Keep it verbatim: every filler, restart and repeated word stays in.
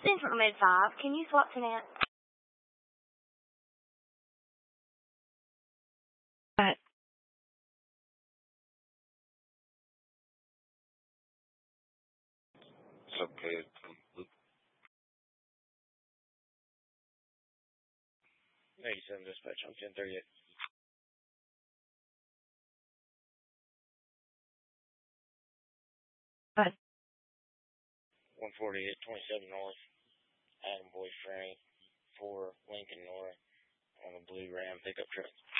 Central Mid five. Can you swap to that? But It's okay. eighty-seven dispatch on ten thirty-eight. But one forty-eight twenty-seven north. Adam Boy Frank for Lincoln North on a blue Ram pickup truck.